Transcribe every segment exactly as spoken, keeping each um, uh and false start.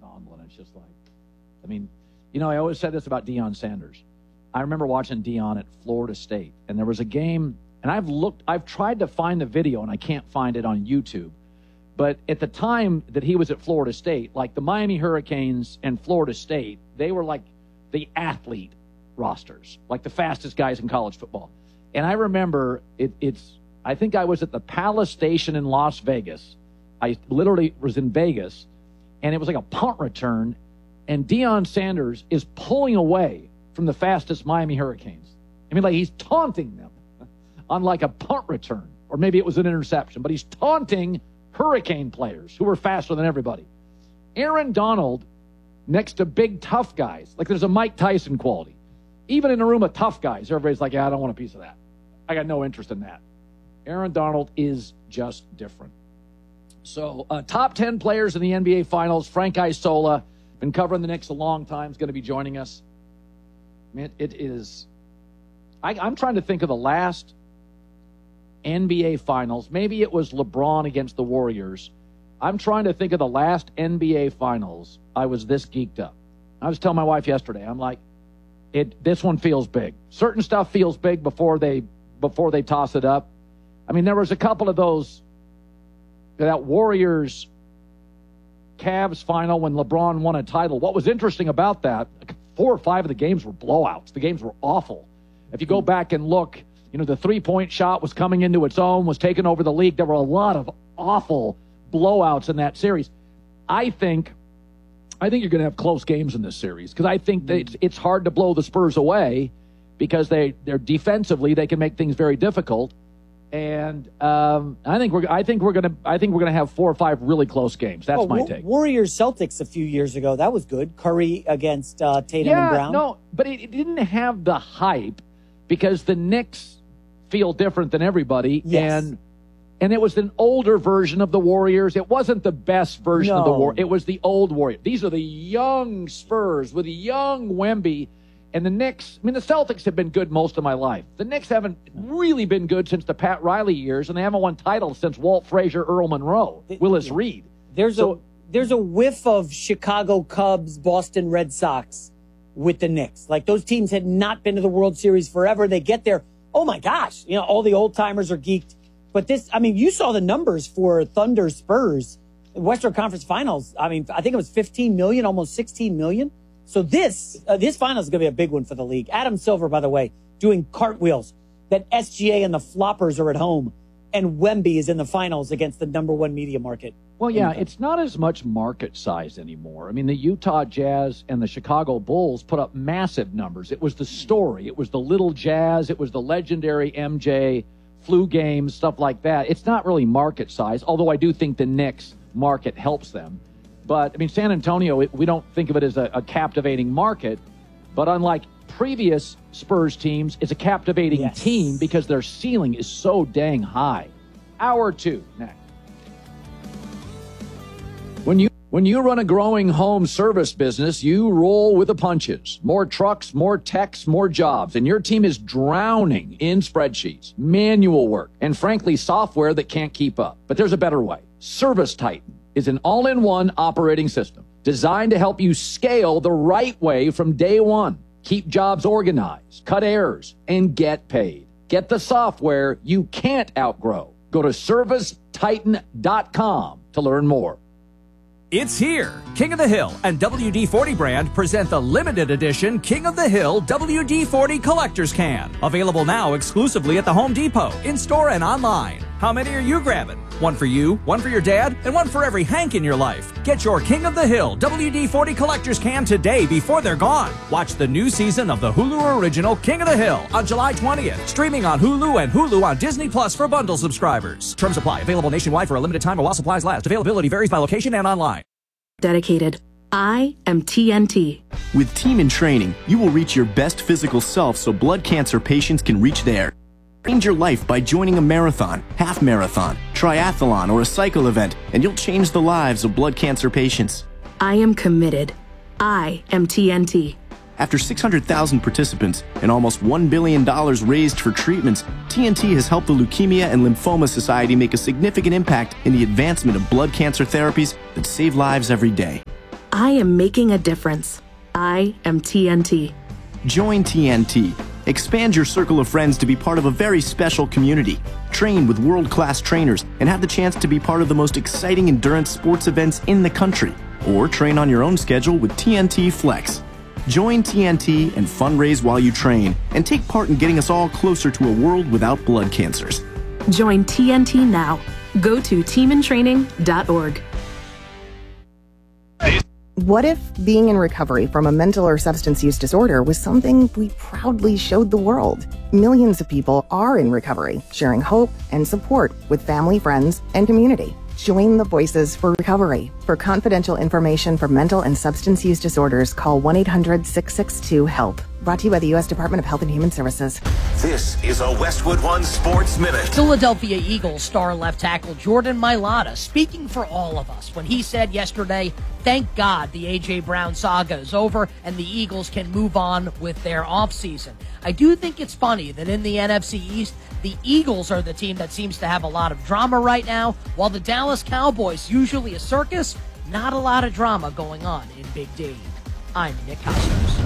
Tomlin. It's just like, I mean, you know, I always said this about Deion Sanders. I remember watching Deion at Florida State, and there was a game, and I've looked, I've tried to find the video, and I can't find it on YouTube. But at the time that he was at Florida State, like the Miami Hurricanes and Florida State, they were like the athlete rosters, like the fastest guys in college football. And I remember it, it's, I think I was at the Palace Station in Las Vegas. I literally was in Vegas, and it was like a punt return, and Deion Sanders is pulling away from the fastest Miami Hurricanes. I mean, like he's taunting them on like a punt return, or maybe it was an interception, but he's taunting Hurricane players who were faster than everybody. Aaron Donald next to big tough guys, like there's a Mike Tyson quality. Even in a room of tough guys, everybody's like, yeah, I don't want a piece of that. I got no interest in that. Aaron Donald is just different. So uh, top ten players in the N B A Finals. Frank Isola, been covering the Knicks a long time, is going to be joining us. Man, it is, I, I'm trying to think of the last N B A Finals. Maybe it was LeBron against the Warriors. I'm trying to think of the last N B A Finals I was this geeked up. I was telling my wife yesterday, I'm like, it. this one feels big. Certain stuff feels big before they before they toss it up. I mean, there was a couple of those, that Warriors Cavs final when LeBron won a title. What was interesting about that, four or five of the games were blowouts. The games were awful. If you go back and look, you know, the three-point shot was coming into its own, was taking over the league. There were a lot of awful blowouts in that series. I think I think you're going to have close games in this series because I think that it's, it's hard to blow the Spurs away because they, they're defensively, they can make things very difficult. And um, I think we're I think we're gonna I think we're gonna have four or five really close games. That's oh, my Wa- take. Warriors Celtics a few years ago, that was good. Curry against uh, Tatum yeah, and Brown. No, but it, it didn't have the hype because the Knicks feel different than everybody, yes. and and it was an older version of the Warriors. It wasn't the best version no. of the Warriors. It was the old Warriors. These are the young Spurs with a young Wemby. And the Knicks, I mean, the Celtics have been good most of my life. The Knicks haven't really been good since the Pat Riley years, and they haven't won titles since Walt Frazier, Earl Monroe, Willis Reed. There's so, a there's a whiff of Chicago Cubs, Boston Red Sox with the Knicks. Like, those teams had not been to the World Series forever. They get there, oh my gosh, you know, all the old timers are geeked. But this, I mean, you saw the numbers for Thunder Spurs, Western Conference Finals. I mean, I think it was fifteen million, almost sixteen million. So this uh, this final is going to be a big one for the league. Adam Silver, by the way, doing cartwheels. That S G A and the Floppers are at home, and Wemby is in the finals against the number one media market. Well, yeah, it's not as much market size anymore. I mean, the Utah Jazz and the Chicago Bulls put up massive numbers. It was the story. It was the little Jazz. It was the legendary M J, flu games, stuff like that. It's not really market size, although I do think the Knicks market helps them. But, I mean, San Antonio, we don't think of it as a, a captivating market. But unlike previous Spurs teams, it's a captivating yes. team because their ceiling is so dang high. Hour two, next. When you, when you run a growing home service business, you roll with the punches. More trucks, more techs, more jobs. And your team is drowning in spreadsheets, manual work, and, frankly, software that can't keep up. But there's a better way. Service Titan is an all-in-one operating system designed to help you scale the right way from day one. Keep jobs organized, cut errors, and get paid. Get the software you can't outgrow. Go to service titan dot com to learn more. It's here. King of the Hill and W D forty brand present the limited edition King of the Hill W D forty Collector's Can. Available now exclusively at the Home Depot, in-store and online. How many are you grabbing? One for you, one for your dad, and one for every Hank in your life. Get your King of the Hill W D forty Collector's Can today before they're gone. Watch the new season of the Hulu original King of the Hill on July twentieth. Streaming on Hulu and Hulu on Disney Plus for bundle subscribers. Terms apply. Available nationwide for a limited time while supplies last. Availability varies by location and online. Dedicated. I am T N T. With Team in Training, you will reach your best physical self so blood cancer patients can reach theirs. Change your life by joining a marathon, half marathon, triathlon, or a cycle event, and you'll change the lives of blood cancer patients. I am committed. I am T N T. After six hundred thousand participants and almost one billion dollars raised for treatments, T N T has helped the Leukemia and Lymphoma Society make a significant impact in the advancement of blood cancer therapies that save lives every day. I am making a difference. I am T N T. Join T N T. Expand your circle of friends to be part of a very special community. Train with world-class trainers and have the chance to be part of the most exciting endurance sports events in the country. Or train on your own schedule with T N T Flex. Join T N T and fundraise while you train and take part in getting us all closer to a world without blood cancers. Join T N T now. Go to team in training dot org. What if being in recovery from a mental or substance use disorder was something we proudly showed the world? Millions of people are in recovery, sharing hope and support with family, friends, and community. Join the Voices for Recovery. For confidential information for mental and substance use disorders, call one eight hundred six six two HELP. Brought to you by the U S Department of Health and Human Services. This is a Westwood One Sports Minute. Philadelphia Eagles star left tackle Jordan Mailata speaking for all of us when he said yesterday, thank God the A J. Brown saga is over and the Eagles can move on with their offseason. I do think it's funny that in the N F C East, the Eagles are the team that seems to have a lot of drama right now, while the Dallas Cowboys, usually a circus, not a lot of drama going on in Big D. I'm Nick Costos.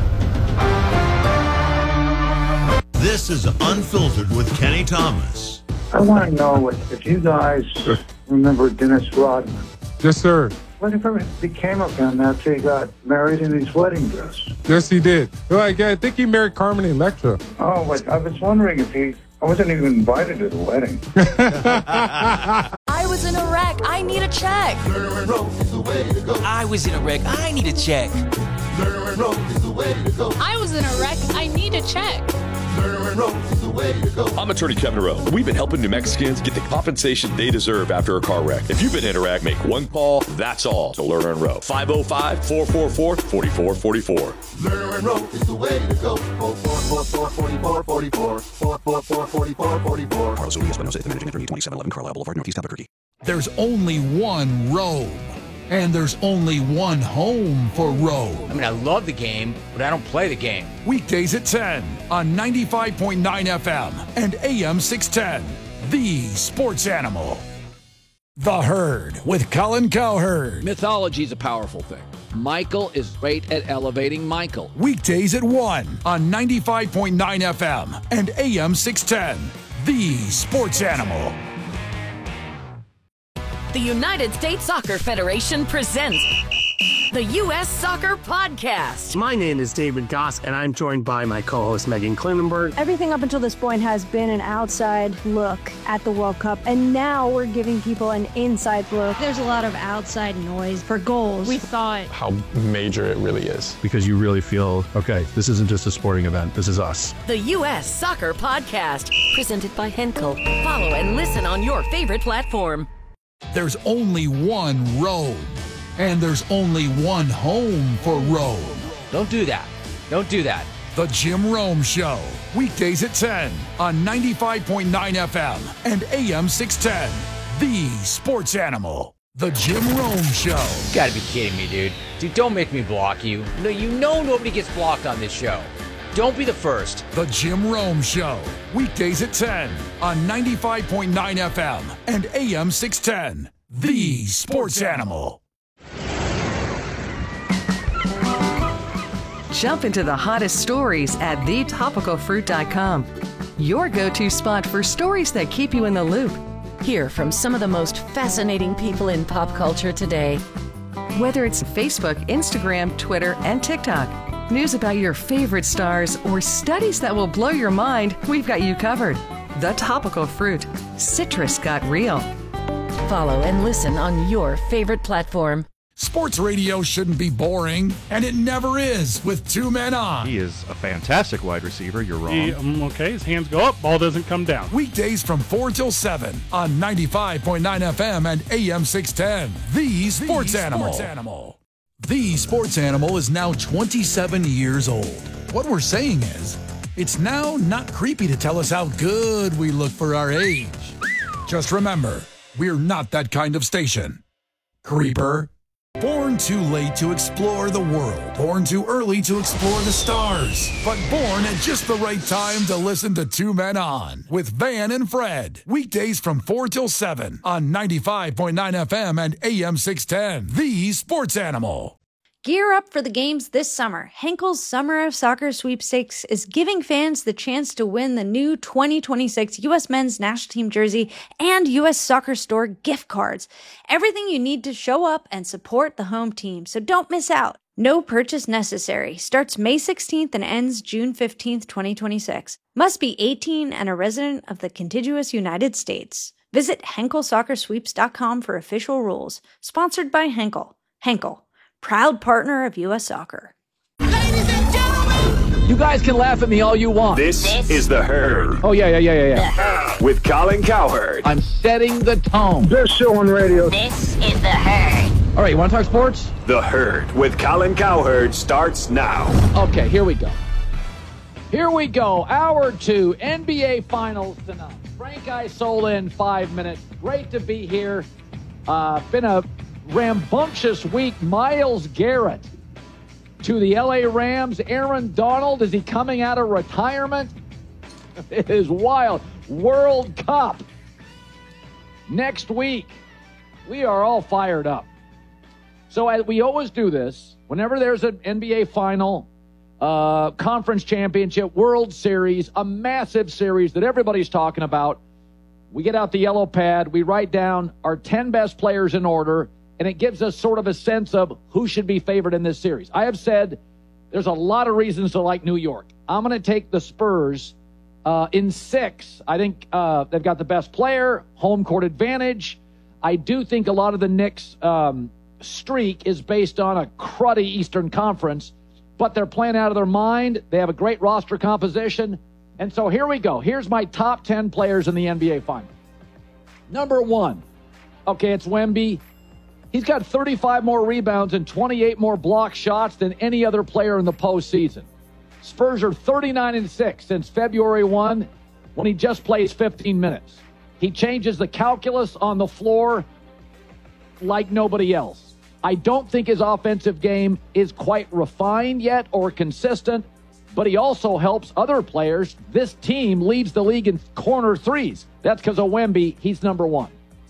This is Unfiltered with Kenny Thomas. I want to know if you guys remember Dennis Rodman. Yes, sir. Whatever became of him after he got married in his wedding dress? Yes, he did. Like, I think he married Carmen Electra. Oh, but I was wondering if he... I wasn't even invited to the wedding. I was in a wreck. I need a check. I was in a wreck. I need a check. I was in a wreck. I need a check. I'm attorney Kevin Rowe. We've been helping New Mexicans get the compensation they deserve after a car wreck. If you've been in a wreck, make one call. That's all to Lerner and Rowe. five oh five, four four four, four four four four. Lerner and Rowe is the way to go. four four four, four four four, four four four, four four four, four four four. Carlos Urias, Espinosa, the managing attorney, twenty-seven eleven Carlisle Boulevard, Northeast Albuquerque. There's only one Rowe. And there's only one home for Rowe. I mean, I love the game, but I don't play the game. Weekdays at ten on ninety-five point nine F M and A M six ten. The Sports Animal. The Herd with Colin Cowherd. Mythology is a powerful thing. Michael is great at elevating Michael. Weekdays at one on ninety-five point nine F M and A M six ten. The Sports Animal. The United States Soccer Federation presents the U S Soccer Podcast. My name is David Goss, and I'm joined by my co-host Megan Klinenberg. Everything up until this point has been an outside look at the World Cup, and now we're giving people an inside look. There's a lot of outside noise for goals. We thought how major it really is, because you really feel, okay, this isn't just a sporting event, this is us. The U S Soccer Podcast, presented by Henkel. Follow and listen on your favorite platform. There's only one road, and there's only one home for Rome. Don't do that. Don't do that. The Jim Rome Show, weekdays at ten on ninety-five point nine F M and A M six ten. The Sports Animal. The Jim Rome Show. You gotta be kidding me, dude. Dude, don't make me block you. No, you know nobody gets blocked on this show. Don't be the first. The Jim Rome Show, weekdays at ten on ninety-five point nine F M and A M six ten. The Sports Animal. Jump into the hottest stories at the topical fruit dot com. Your go-to spot for stories that keep you in the loop. Hear from some of the most fascinating people in pop culture today. Whether it's Facebook, Instagram, Twitter, and TikTok. News about your favorite stars or studies that will blow your mind, we've got you covered. The Topical Fruit. Citrus got real. Follow and listen on your favorite platform. Sports radio shouldn't be boring, and it never is with two men on. He is a fantastic wide receiver. You're wrong. He, um, okay, his hands go up, ball doesn't come down. Weekdays from four till seven on ninety-five point nine F M and A M six ten. The Sports the Animal. Sports Animal. The Sports Animal is now twenty-seven years old. What we're saying is, it's now not creepy to tell us how good we look for our age. Just remember, we're not that kind of station. Creeper. Born too late to explore the world. Born too early to explore the stars. But born at just the right time to listen to Two Men On with Van and Fred. Weekdays from four till seven on ninety-five point nine F M and A M six ten. The Sports Animal. Gear up for the games this summer. Henkel's Summer of Soccer Sweepstakes is giving fans the chance to win the new twenty twenty-six U S Men's National Team jersey and U S Soccer Store gift cards. Everything you need to show up and support the home team, so don't miss out. No purchase necessary. Starts May sixteenth and ends June fifteenth, twenty twenty-six. Must be eighteen and a resident of the contiguous United States. Visit Henkel Soccer Sweeps dot com for official rules. Sponsored by Henkel. Henkel, proud partner of U S Soccer. You guys can laugh at me all you want. This, this is The Herd. Oh, yeah, yeah, yeah, yeah, yeah. With Colin Cowherd. I'm setting the tone. Best show on radio. This is The Herd. All right, you want to talk sports? The Herd with Colin Cowherd starts now. Okay, here we go. Here we go. Hour two, N B A Finals tonight. Frank Isola in five minutes. Great to be here. Uh, been a rambunctious week. Myles Garrett to the L A Rams. Aaron Donald, is he coming out of retirement? It is wild. World Cup next week. We are all fired up. So as we always do this, whenever there's an N B A final, uh, conference championship, World Series, a massive series that everybody's talking about, we get out the yellow pad, we write down our ten best players in order, and it gives us sort of a sense of who should be favored in this series. I have said there's a lot of reasons to like New York. I'm going to take the Spurs uh, in six. I think uh, they've got the best player, home court advantage. I do think a lot of the Knicks' um, streak is based on a cruddy Eastern Conference, but they're playing out of their mind. They have a great roster composition. And so here we go. Here's my top ten players in the N B A Finals. Number one, okay, it's Wemby. He's got thirty-five more rebounds and twenty-eight more block shots than any other player in the postseason. Spurs are thirty-nine and six since February first, when he just plays fifteen minutes. He changes the calculus on the floor like nobody else. I don't think his offensive game is quite refined yet or consistent, but he also helps other players. This team leads the league in corner threes. That's because of Wemby. He's number one.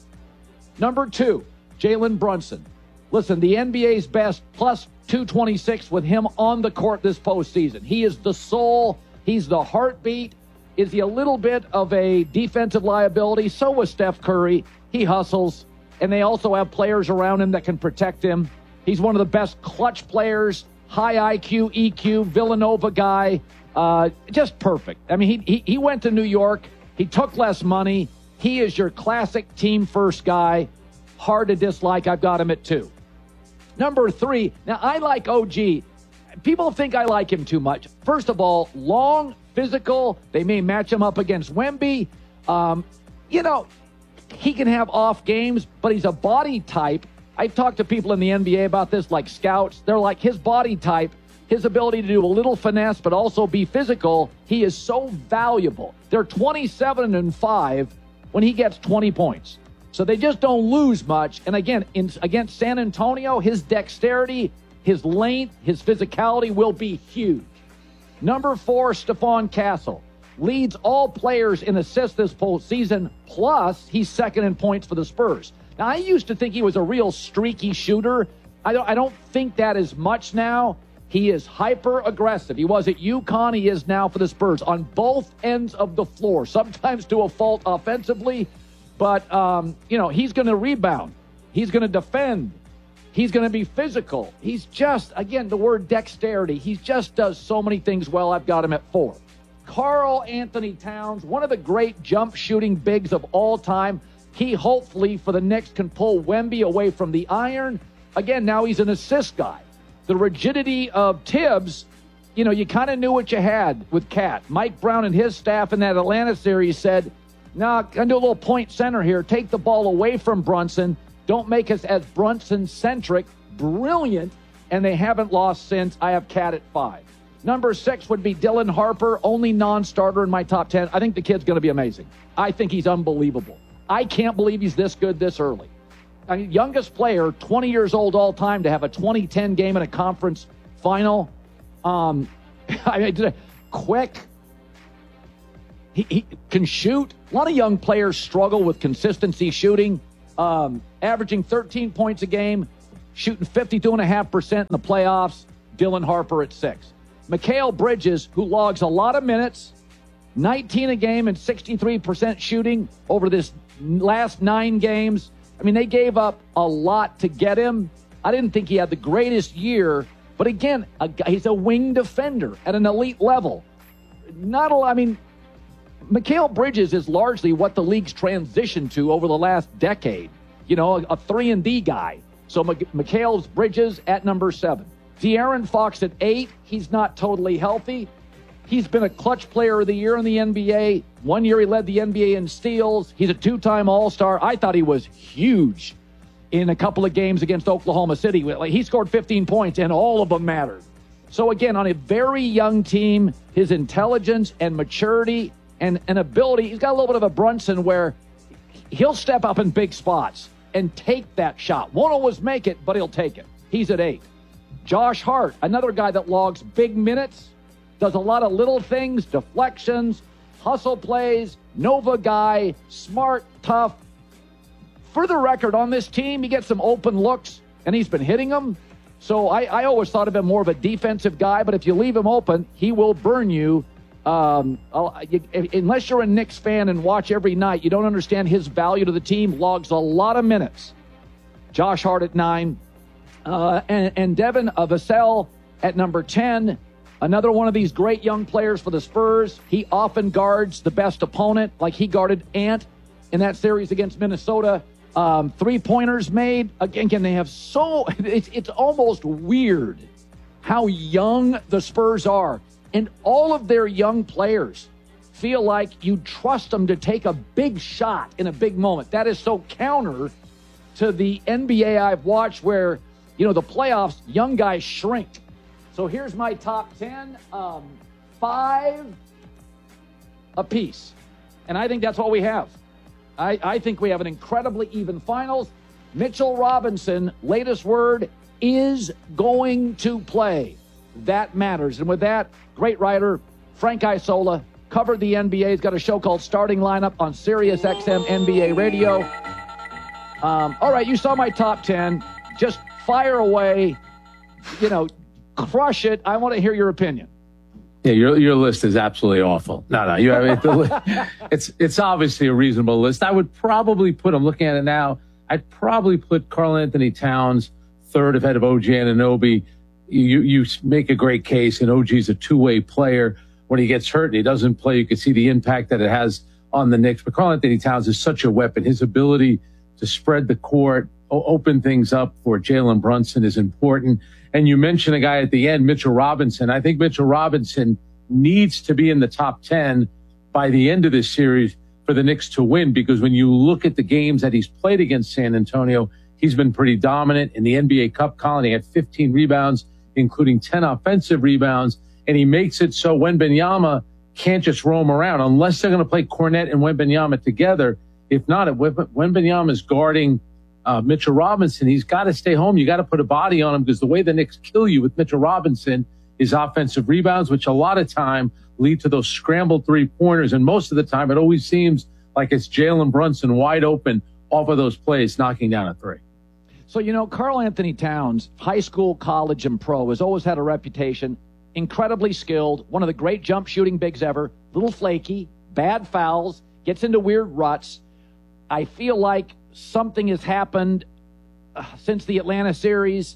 Number two, Jalen Brunson. Listen, the N B A's best, plus two twenty-six with him on the court this postseason. He is the soul. He's the heartbeat. Is he a little bit of a defensive liability? So was Steph Curry. He hustles, and they also have players around him that can protect him. He's one of the best clutch players, high I Q, E Q, Villanova guy, uh, just perfect. I mean, he, he he went to New York. He took less money. He is your classic team-first guy. Hard to dislike. I've got him at two. Number three, now I like O G. People think I like him too much. First of all, long, physical. They may match him up against Wemby. Um, you know, he can have off games, but he's a body type. I've talked to people in the N B A about this, like scouts. They're like, his body type, his ability to do a little finesse, but also be physical, he is so valuable. They're twenty-seven and five when he gets twenty points. So they just don't lose much. And again, in, against San Antonio, his dexterity, his length, his physicality will be huge. Number four, Stephon Castle. Leads all players in assists this postseason, plus he's second in points for the Spurs. Now, I used to think he was a real streaky shooter. I don't, I don't think that is much now. He is hyper-aggressive. He was at UConn. He is now for the Spurs on both ends of the floor, sometimes to a fault offensively. But, um, you know, he's going to rebound. He's going to defend. He's going to be physical. He's just, again, the word dexterity. He just does so many things well. I've got him at four. Karl Anthony Towns, one of the great jump shooting bigs of all time. He hopefully for the Knicks can pull Wemby away from the iron. Again, now he's an assist guy. The rigidity of Tibbs, you know, you kind of knew what you had with Cat. Mike Brown and his staff in that Atlanta series said, nah, I'm going to do a little point center here. Take the ball away from Brunson. Don't make us as Brunson-centric. Brilliant. And they haven't lost since. I have Cat at five. Number six would be Dylan Harper, only non-starter in my top ten. I think the kid's going to be amazing. I think he's unbelievable. I can't believe he's this good this early. I mean, youngest player, twenty years old all time, to have a twenty ten game in a conference final. Um, I mean, quick. He, he can shoot. A lot of young players struggle with consistency shooting. Um, averaging thirteen points a game, shooting fifty-two point five percent in the playoffs. Dylan Harper at six. Mikal Bridges, who logs a lot of minutes, nineteen a game and sixty-three percent shooting over this last nine games. I mean, they gave up a lot to get him. I didn't think he had the greatest year, but again, a, he's a wing defender at an elite level. Not a, I mean, Mikal Bridges is largely what the league's transitioned to over the last decade. You know, a, a three and D guy. So Mikal Bridges at number seven. De'Aaron Fox at eight. He's not totally healthy. He's been a clutch player of the year in the N B A. One year he led the N B A in steals. He's a two-time All-Star. I thought he was huge in a couple of games against Oklahoma City. He scored fifteen points, and all of them mattered. So again, on a very young team, his intelligence and maturity and, and ability, he's got a little bit of a Brunson where he'll step up in big spots and take that shot. Won't always make it, but he'll take it. He's at eight. Josh Hart, another guy that logs big minutes, does a lot of little things, deflections, hustle plays, Nova guy, smart, tough. For the record, on this team, he gets some open looks, and he's been hitting them. So I, I always thought of him more of a defensive guy, but if you leave him open, he will burn you. Um, you, unless you're a Knicks fan and watch every night, you don't understand his value to the team. Logs a lot of minutes. Josh Hart at nine. Uh, and, and Devin Vassell at number ten. Another one of these great young players for the Spurs. He often guards the best opponent, like he guarded Ant in that series against Minnesota. Um, three-pointers made. Again, can they have so... It's, it's almost weird how young the Spurs are. And all of their young players feel like you trust them to take a big shot in a big moment. That is so counter to the N B A I've watched where, you know, the playoffs, young guys shrink. So here's my top ten. Um, five apiece. And I think that's what we have. I, I think we have an incredibly even finals. Mitchell Robinson, latest word, is going to play. That matters. And with that, great writer, Frank Isola, covered the N B A. He's got a show called Starting Lineup on Sirius X M N B A Radio. Um, all right, you saw my top ten. Just fire away. You know, crush it. I want to hear your opinion. Yeah, your your list is absolutely awful. No, no, you have it. The, it's it's obviously a reasonable list. I would probably put. I'm looking at it now. I'd probably put Karl Anthony Towns third ahead of O G Anunoby. You you make a great case, and O G's a two-way player. When he gets hurt and he doesn't play, you can see the impact that it has on the Knicks. But Karl Anthony Towns is such a weapon. His ability to spread the court, open things up for Jalen Brunson is important. And you mentioned a guy at the end, Mitchell Robinson. I think Mitchell Robinson needs to be in the top ten by the end of this series for the Knicks to win, because when you look at the games that he's played against San Antonio, he's been pretty dominant. In the N B A Cup, Colin, he had fifteen rebounds, including ten offensive rebounds, and he makes it so Wembanyama can't just roam around unless they're going to play Kornet and Wembanyama together. If not, if Wembanyama is guarding Uh, Mitchell Robinson, he's got to stay home. You got to put a body on him, because the way the Knicks kill you with Mitchell Robinson is offensive rebounds, which a lot of time lead to those scrambled three-pointers. And most of the time, it always seems like it's Jalen Brunson wide open off of those plays, knocking down a three. So, you know, Karl Anthony Towns, high school, college, and pro, has always had a reputation. Incredibly skilled, one of the great jump shooting bigs ever. Little flaky, bad fouls, gets into weird ruts. I feel like something has happened uh, since the Atlanta series.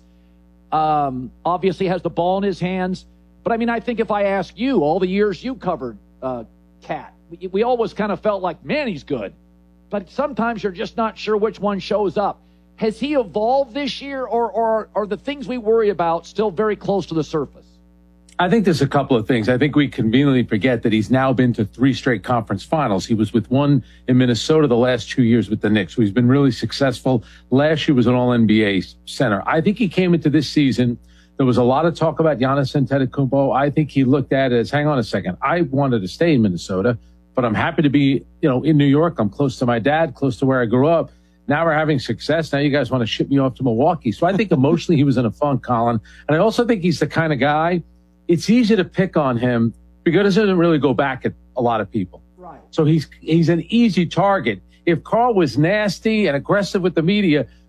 Um, obviously has the ball in his hands. But, I mean, I think if I ask you, all the years you covered uh, Cat, we, we always kind of felt like, man, he's good. But sometimes you're just not sure which one shows up. Has he evolved this year, or, or are the things we worry about still very close to the surface? I think there's a couple of things. I think we conveniently forget that he's now been to three straight conference finals. He was with one in Minnesota the last two years with the Knicks, so he's been really successful. Last year was an all N B A center. I think he came into this season. There was a lot of talk about Giannis Antetokounmpo. I think he looked at it as, hang on a second, I wanted to stay in Minnesota, but I'm happy to be, you know, in New York. I'm close to my dad, close to where I grew up. Now we're having success. Now you guys want to ship me off to Milwaukee. So I think emotionally he was in a funk, Colin. And I also think he's the kind of guy, it's easy to pick on him because he doesn't really go back at a lot of people. Right. So he's he's an easy target. If Karl was nasty and aggressive with the media,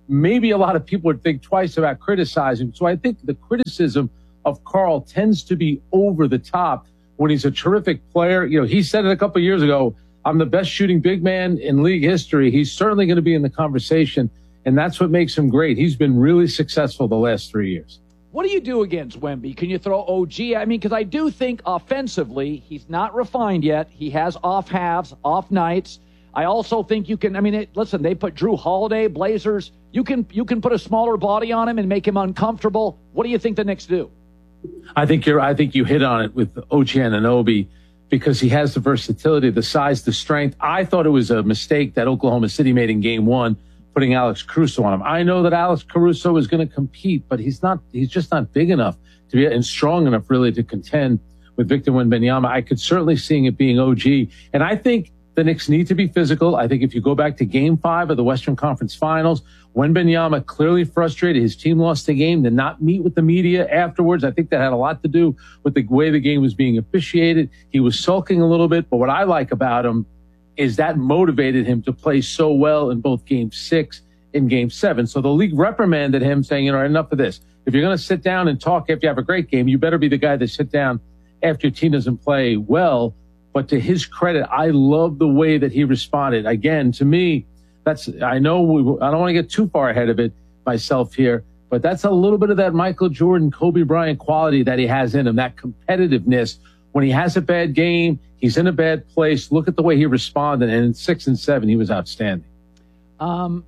maybe a lot of people would think twice about criticizing. So I think the criticism of Carl tends to be over the top when he's a terrific player. You know, he said it a couple of years ago, I'm the best shooting big man in league history. He's certainly going to be in the conversation, and that's what makes him great. He's been really successful the last three years. What do you do against Wemby? Can you throw O G? I mean, because I do think offensively, he's not refined yet. He has off halves, off nights. I also think you can, I mean, it, listen, they put Drew Holiday, Blazers. You can you can put a smaller body on him and make him uncomfortable. What do you think the Knicks do? I think you're, I think you hit on it with O G Anunoby because he has the versatility, the size, the strength. I thought it was a mistake that Oklahoma City made in game one, putting Alex Caruso on him. I know that Alex Caruso is going to compete, but he's not, he's just not big enough to be and strong enough really to contend with Victor Wembanyama. I could certainly see it being O G. And I think the Knicks need to be physical. I think if you go back to game five of the Western Conference Finals, Wembanyama clearly frustrated. His team lost the game, did not meet with the media afterwards. I think that had a lot to do with the way the game was being officiated. He was sulking a little bit, but what I like about him is that motivated him to play so well in both game six and game seven. So the league reprimanded him saying, you know, enough of this. If you're going to sit down and talk after you have a great game, you better be the guy that sit down after your team doesn't play well. But to his credit, I love the way that he responded. Again, to me, that's, I know we, I don't want to get too far ahead of it myself here, but that's a little bit of that Michael Jordan, Kobe Bryant quality that he has in him, that competitiveness. When he has a bad game, he's in a bad place. Look at the way he responded. And in six and seven, he was outstanding. Um,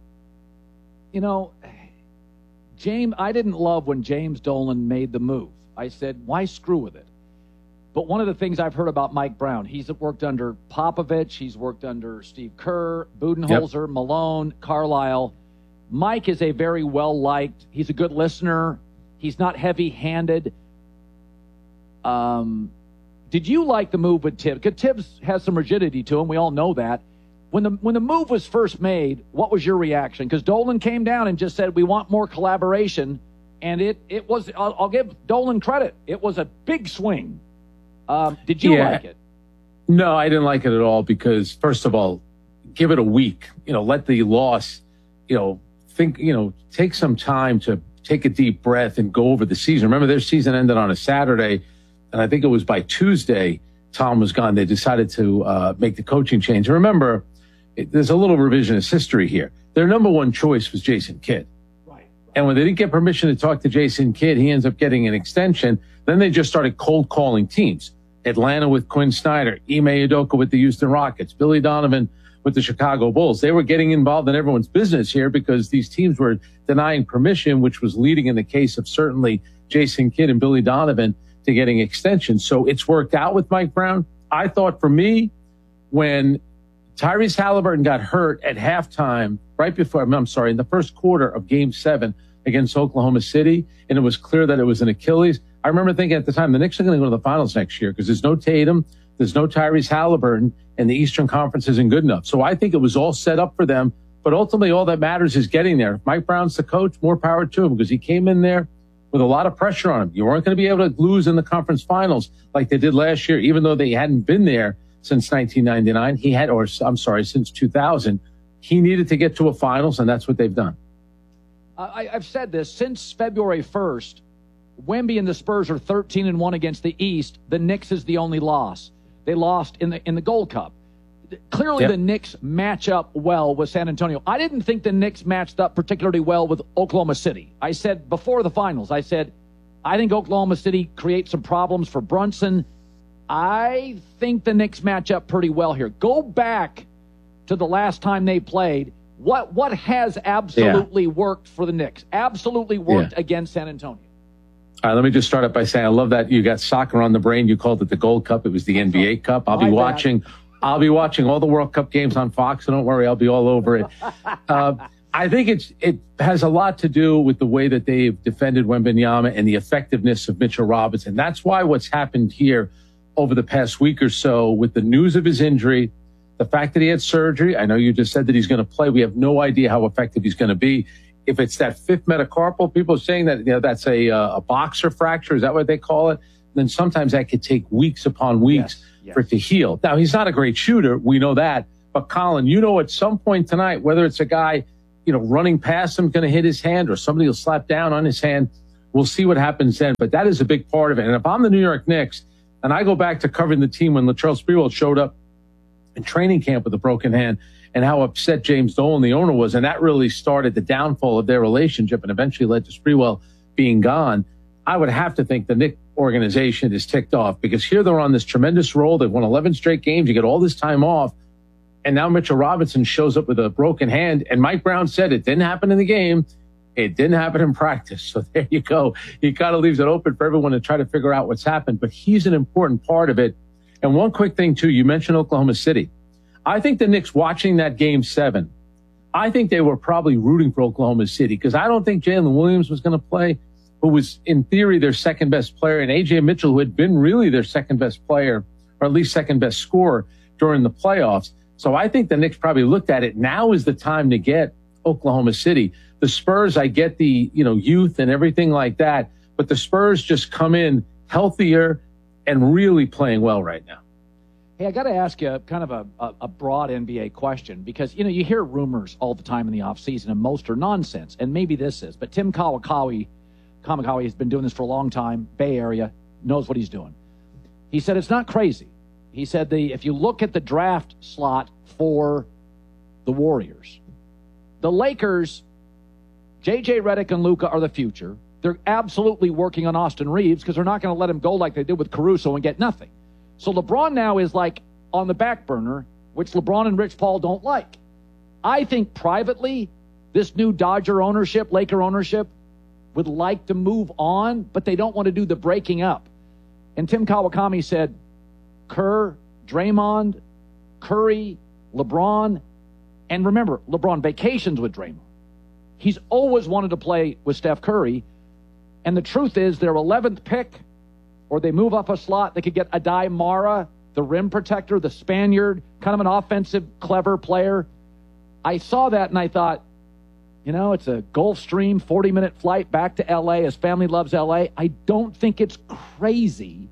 you know, James, I didn't love when James Dolan made the move. I said, why screw with it? But one of the things I've heard about Mike Brown, he's worked under Popovich, he's worked under Steve Kerr, Budenholzer, yep. Malone, Carlisle. Mike is a very well-liked, he's a good listener. He's not heavy-handed. Um, did you like the move with Tibbs? Because Tibbs has some rigidity to him. We all know that. When the when the move was first made, what was your reaction? Because Dolan came down and just said, we want more collaboration. And it, it was, I'll, I'll give Dolan credit. It was a big swing. Um, did you yeah. like it? No, I didn't like it at all because, first of all, give it a week. You know, let the loss, you know, think, you know, take some time to take a deep breath and go over the season. Remember, their season ended on a Saturday, and I think it was by Tuesday, Tom was gone. They decided to uh, make the coaching change. And remember, it, there's a little revisionist history here. Their number one choice was Jason Kidd. Right. And when they didn't get permission to talk to Jason Kidd, he ends up getting an extension. Then they just started cold calling teams. Atlanta with Quinn Snyder, Ime Udoka with the Houston Rockets, Billy Donovan with the Chicago Bulls. They were getting involved in everyone's business here because these teams were denying permission, which was leading in the case of certainly Jason Kidd and Billy Donovan to getting extensions. So it's worked out with Mike Brown. I thought for me, when Tyrese Halliburton got hurt at halftime, right before, I'm sorry, in the first quarter of game seven against Oklahoma City, and it was clear that it was an Achilles, I remember thinking at the time, the Knicks are going to go to the finals next year because there's no Tatum, there's no Tyrese Halliburton, and the Eastern Conference isn't good enough. So I think it was all set up for them. But ultimately, all that matters is getting there. If Mike Brown's the coach, more power to him because he came in there with a lot of pressure on him. You weren't going to be able to lose in the conference finals like they did last year, even though they hadn't been there since nineteen ninety-nine. He had, or I'm sorry, since two thousand. He needed to get to a finals, and that's what they've done. I, I've said this since February first. Wemby and the Spurs are thirteen and one against the East. The Knicks is the only loss. They lost in the in the Gold Cup. Clearly, yep. the Knicks match up well with San Antonio. I didn't think the Knicks matched up particularly well with Oklahoma City. I said before the finals, I said, I think Oklahoma City creates some problems for Brunson. I think the Knicks match up pretty well here. Go back to the last time they played. What what has absolutely yeah. worked for the Knicks? Absolutely worked yeah. against San Antonio. All right, let me just start up by saying I love that you got soccer on the brain. You called it the Gold Cup. It was the N B A Cup. I'll be My watching. Bad. I'll be watching all the World Cup games on Fox. So don't worry, I'll be all over it. uh, I think it's it has a lot to do with the way that they've defended Wembanyama and the effectiveness of Mitchell Robinson. That's why what's happened here over the past week or so with the news of his injury, the fact that he had surgery. I know you just said that he's going to play. We have no idea how effective he's going to be. If it's that fifth metacarpal, people are saying that, you know, that's a, uh, a boxer fracture. Is that what they call it? Then sometimes that could take weeks upon weeks yes, yes. for it to heal. Now, he's not a great shooter. We know that. But, Colin, you know at some point tonight, whether it's a guy you know, running past him going to hit his hand or somebody will slap down on his hand. We'll see what happens then. But that is a big part of it. And if I'm the New York Knicks, and I go back to covering the team when Latrell Sprewell showed up in training camp with a broken hand and how upset James Dolan, the owner, was, and that really started the downfall of their relationship and eventually led to Sprewell being gone, I would have to think the Knicks organization is ticked off because here they're on this tremendous roll. They've won eleven straight games. You get all this time off. And now Mitchell Robinson shows up with a broken hand. And Mike Brown said it didn't happen in the game. It didn't happen in practice. So there you go. He kind of leaves it open for everyone to try to figure out what's happened. But he's an important part of it. And one quick thing, too. You mentioned Oklahoma City. I think the Knicks watching that game seven, I think they were probably rooting for Oklahoma City because I don't think Jalen Williams was going to play, who was in theory their second best player, and A J Mitchell, who had been really their second best player, or at least second best scorer during the playoffs. So I think the Knicks probably looked at it. Now is the time to get Oklahoma City. The Spurs, I get the, you know, youth and everything like that, but the Spurs just come in healthier and really playing well right now. Hey, I got to ask you kind of a, a, a broad N B A question because, you know, you hear rumors all the time in the offseason and most are nonsense, and maybe this is, but Tim Kawakawa, Kamikawa has been doing this for a long time, Bay Area, knows what he's doing. He said it's not crazy. He said the if you look at the draft slot for the Warriors, the Lakers, J J Redick and Luka are the future. They're absolutely working on Austin Reeves because they're not going to let him go like they did with Caruso and get nothing. So LeBron now is like on the back burner, which LeBron and Rich Paul don't like. I think privately, this new Dodger ownership, Laker ownership, would like to move on, but they don't want to do the breaking up. And Tim Kawakami said, Kerr, Draymond, Curry, LeBron, and remember, LeBron vacations with Draymond. He's always wanted to play with Steph Curry, and the truth is their eleventh pick, or they move up a slot, they could get Adai Mara, the rim protector, the Spaniard, kind of an offensive, clever player. I saw that and I thought, you know, it's a Gulfstream forty-minute flight back to L A. His family loves L A. I don't think it's crazy.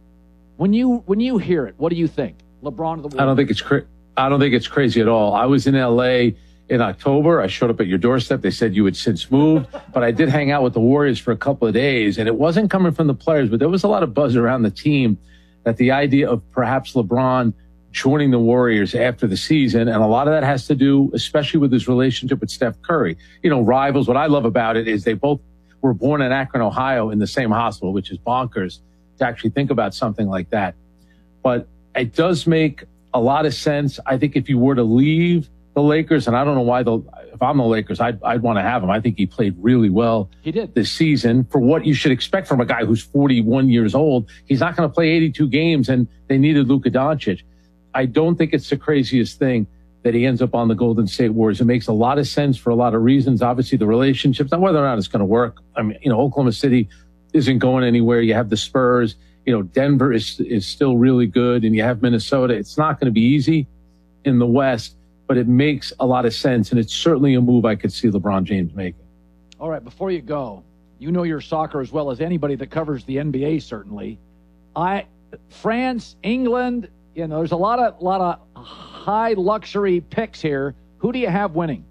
When you when you hear it, what do you think? LeBron of the Warriors? I don't think it's cra- I don't think it's crazy at all. I was in L A in October. I showed up at your doorstep. They said you had since moved, but I did hang out with the Warriors for a couple of days, and it wasn't coming from the players, but there was a lot of buzz around the team that the idea of perhaps LeBron joining the Warriors after the season, and a lot of that has to do, especially with his relationship with Steph Curry. You know, rivals. What I love about it is they both were born in Akron, Ohio, in the same hospital, which is bonkers to actually think about something like that. But it does make a lot of sense. I think if you were to leave the Lakers, and I don't know why, the if I'm the Lakers, I'd, I'd want to have him. I think he played really well he did. this season for what you should expect from a guy who's forty-one years old. He's not going to play eighty-two games, and they needed Luka Doncic. I don't think it's the craziest thing that he ends up on the Golden State Warriors. It makes a lot of sense for a lot of reasons. Obviously, the relationships, not whether or not it's going to work. I mean, you know, Oklahoma City isn't going anywhere. You have the Spurs. You know, Denver is is still really good, and you have Minnesota. It's not going to be easy in the West, but it makes a lot of sense, and it's certainly a move I could see LeBron James making. All right, before you go, you know your soccer as well as anybody that covers the N B A, certainly. I, France, England, you know, there's a lot of lot of high luxury picks here. Who do you have winning?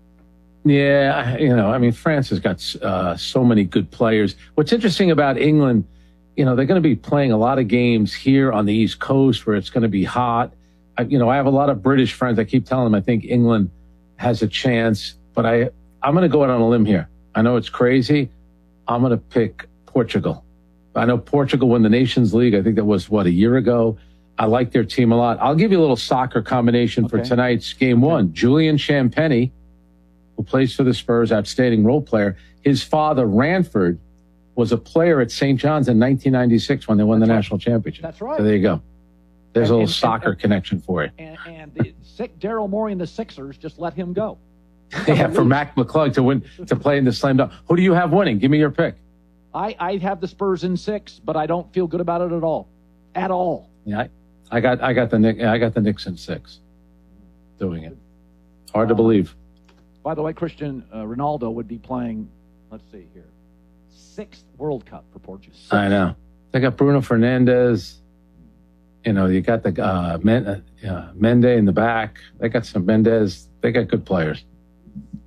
Yeah, you know, I mean, France has got uh, so many good players. What's interesting about England, you know, they're going to be playing a lot of games here on the East Coast where it's going to be hot. I, you know, I have a lot of British friends. I keep telling them I think England has a chance, but I, I'm going to go out on a limb here. I know it's crazy. I'm going to pick Portugal. I know Portugal won the Nations League. I think that was, what, a year ago. I like their team a lot. I'll give you a little soccer combination okay. for tonight's game okay. one. Julian Champagny, who plays for the Spurs, outstanding role player. His father, Ranford, was a player at Saint John's in nineteen ninety-six when they won That's the right. national championship. That's right. So there you go. There's and, a little and, soccer and, connection for you. And, and the sick Daryl Morey and the Sixers just let him go. Yeah, for Mac McClung to win to play in the slam dunk. Who do you have winning? Give me your pick. I, I have the Spurs in six, but I don't feel good about it at all. At all. Yeah, I, I got I got the Nick I got the Knicks in six. Doing it. Hard uh, to believe. By the way, Cristiano uh, Ronaldo would be playing, let's see here, sixth World Cup for Portugal. Sixth. I know. They got Bruno Fernandes. You know, you got the uh, Men, uh, Mende in the back. They got some Mendez. They got good players.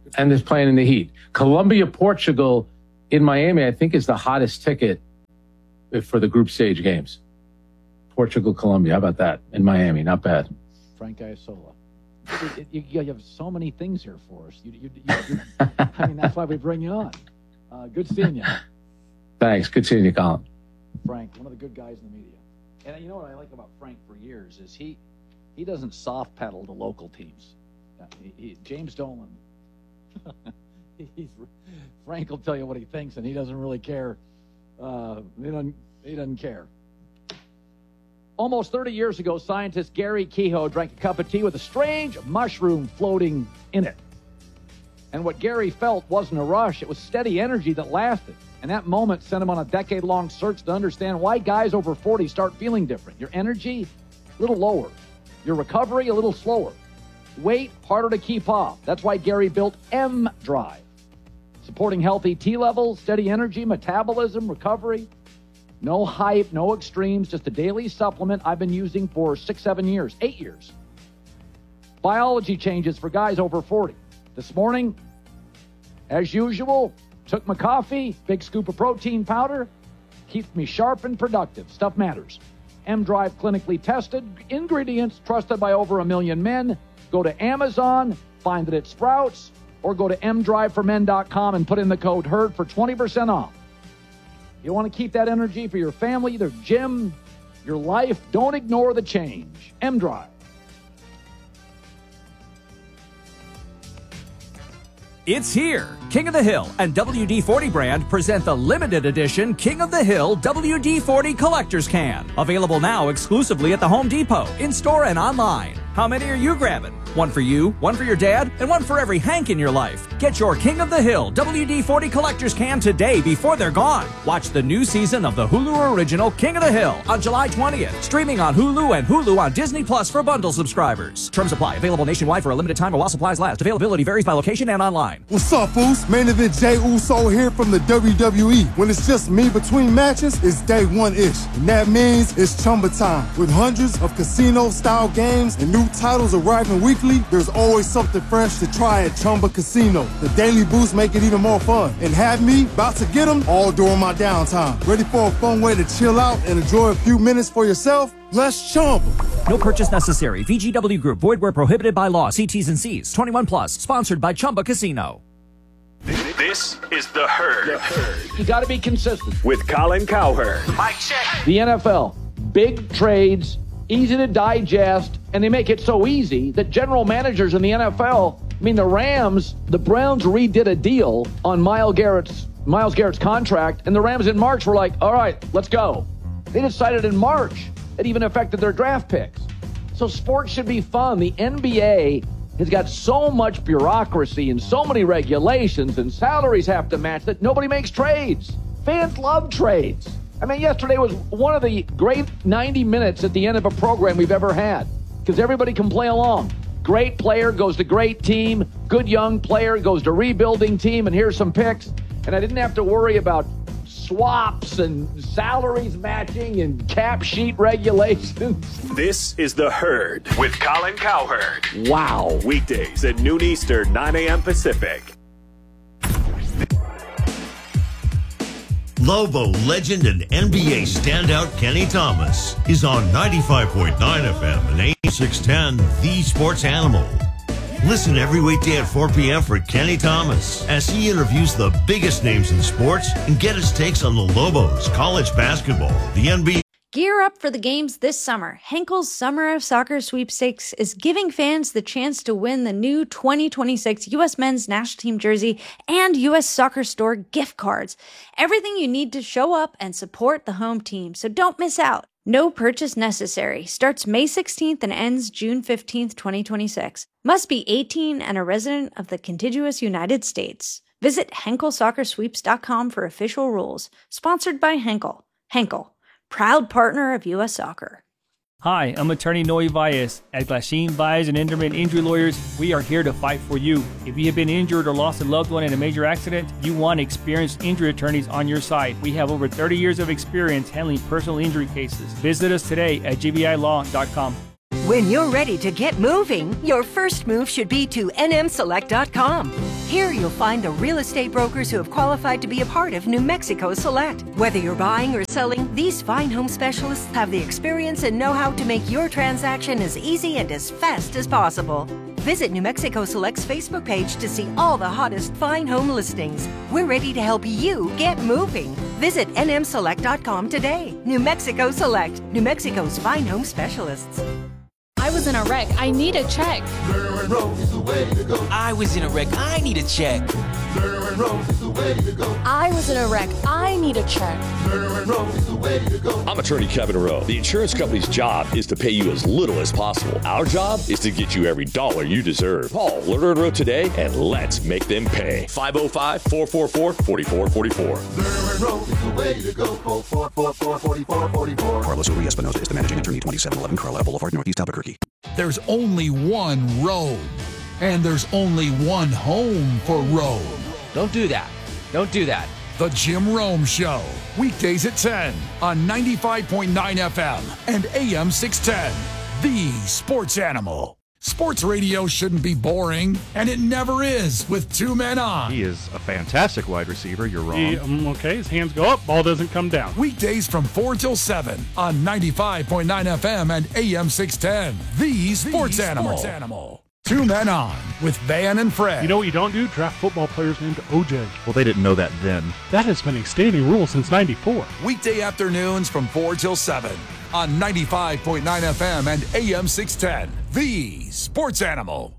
and is playing in the heat. Colombia, Portugal in Miami, I think, is the hottest ticket for the group stage games. Portugal, Colombia. How about that? In Miami. Not bad. Frank Iasola. You, you, you have so many things here for us. You, you, you, you, I mean, that's why we bring you on. Uh, good seeing you. Thanks. Good seeing you, Colin. Frank, one of the good guys in the media. And you know what I like about Frank for years is he he doesn't soft pedal the local teams. Uh, he, he, James Dolan, he's, Frank will tell you what he thinks, and he doesn't really care. Uh, he doesn't he doesn't care. Almost thirty years ago, scientist Gary Kehoe drank a cup of tea with a strange mushroom floating in it. And what Gary felt wasn't a rush. It was steady energy that lasted. And that moment sent him on a decade-long search to understand why guys over forty start feeling different. Your energy, a little lower. Your recovery, a little slower. Weight, harder to keep off. That's why Gary built M-Drive. Supporting healthy T levels, steady energy, metabolism, recovery. No hype, no extremes, just a daily supplement I've been using for six, seven years, eight years. Biology changes for guys over forty. This morning, as usual, took my coffee, big scoop of protein powder, keeps me sharp and productive. Stuff matters. M-Drive clinically tested, ingredients trusted by over a million men. Go to Amazon, find it at Sprouts, or go to m drive for men dot com and put in the code HERD for twenty percent off. You want to keep that energy for your family, their gym, your life. Don't ignore the change. M-Drive. It's here. King of the Hill and W D forty brand present the limited edition King of the Hill W D forty Collector's Can. Available now exclusively at the Home Depot, in-store and online. How many are you grabbing? One for you, one for your dad, and one for every Hank in your life. Get your King of the Hill W D forty Collector's Can today before they're gone. Watch the new season of the Hulu original King of the Hill on July twentieth. Streaming on Hulu and Hulu on Disney Plus for bundle subscribers. Terms apply. Available nationwide for a limited time or while supplies last. Availability varies by location and online. What's up, Foos? Main event Jey Uso here from the W W E. When it's just me between matches, it's day one-ish. And that means it's Chumba time. With hundreds of casino-style games and new titles arriving weekly, there's always something fresh to try at Chumba Casino. The daily boosts make it even more fun. And have me about to get them all during my downtime. Ready for a fun way to chill out and enjoy a few minutes for yourself? Let's Chumba. No purchase necessary. V G W Group. Void where prohibited by law. See T's and C's. twenty-one plus. Sponsored by Chumba Casino. This is The Herd. The Herd. You got to be consistent. With Colin Cowherd. Mike check. The N F L. Big trades, easy to digest, and they make it so easy that general managers in the N F L, I mean, the Rams, the Browns redid a deal on Myles Garrett's, Myles Garrett's contract, and the Rams in March were like, all right, let's go. They decided in March. It even affected their draft picks. So sports should be fun. The N B A has got so much bureaucracy and so many regulations, and salaries have to match that nobody makes trades. Fans love trades. I mean, yesterday was one of the great ninety minutes at the end of a program we've ever had because everybody can play along. Great player goes to great team. Good young player goes to rebuilding team, and here's some picks. And I didn't have to worry about swaps and salaries matching and cap sheet regulations. This is The Herd with Colin Cowherd. Wow. Weekdays at noon Eastern, nine a.m. Pacific. Lobo legend and N B A standout Kenny Thomas is on ninety-five point nine F M and A M six ten, The Sports Animal. Listen every weekday at four p.m. for Kenny Thomas as he interviews the biggest names in sports and get his takes on the Lobos, college basketball, the N B A. Gear up for the games this summer. Henkel's Summer of Soccer Sweepstakes is giving fans the chance to win the new twenty twenty-six U S Men's National Team jersey and U S Soccer Store gift cards. Everything you need to show up and support the home team, so don't miss out. No purchase necessary. Starts May sixteenth and ends June fifteenth, twenty twenty-six. Must be eighteen and a resident of the contiguous United States. Visit Henkel Soccer Sweeps dot com for official rules. Sponsored by Henkel. Henkel, proud partner of U S Soccer. Hi, I'm attorney Noe Valles. At Glasheen, Valles and Enderman Injury Lawyers, we are here to fight for you. If you have been injured or lost a loved one in a major accident, you want experienced injury attorneys on your side. We have over thirty years of experience handling personal injury cases. Visit us today at G B I law dot com. When you're ready to get moving, your first move should be to N M select dot com. Here you'll find the real estate brokers who have qualified to be a part of New Mexico Select. Whether you're buying or selling, these fine home specialists have the experience and know-how to make your transaction as easy and as fast as possible. Visit New Mexico Select's Facebook page to see all the hottest fine home listings. We're ready to help you get moving. Visit N M select dot com today. New Mexico Select, New Mexico's fine home specialists. I was in a wreck. I need a check. Lerner and Rose is the way to go. I was in a wreck. I need a check. Lerner and Rose is the way to go. I was in a wreck. I need a check. Lerner and Rose is the way to go. I'm attorney Kevin Rowe. The insurance company's job is to pay you as little as possible. Our job is to get you every dollar you deserve. Call Lerner and Rowe today and let's make them pay. five oh five, four four four, four four four four. Lerner and Rose is the way to go. Call four four four, four four four four. Carlos Uri Espinosa is the managing attorney, twenty-seven eleven Carlisle Boulevard, Northeast Albuquerque. There's only one road, and there's only one home for Rome. Don't do that. Don't do that. The Jim Rome Show, weekdays at ten on ninety-five point nine F M and A M six ten. The Sports Animal. Sports radio shouldn't be boring, and it never is with two men on. He is a fantastic wide receiver. You're wrong. He, um, okay, his hands go up, ball doesn't come down. Weekdays from four till seven on ninety-five point nine F M and A M six ten. The Sports, the Animal. Sports Animal. Two men on with Van and Fred. You know what you don't do? Draft football players named O J. Well, they didn't know that then. That has been a standing rule since ninety-four. Weekday afternoons from four till seven on ninety-five point nine F M and A M six ten. The Sports Animal.